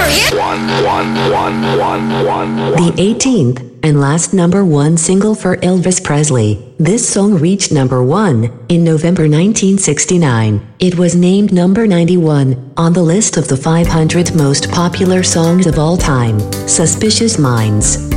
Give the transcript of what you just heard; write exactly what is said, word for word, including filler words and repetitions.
The eighteenth and last number one single for Elvis Presley. This song reached number one in November nineteen sixty-nine. It was named number ninety-one on the list of the five hundred most popular songs of all time. Suspicious Minds.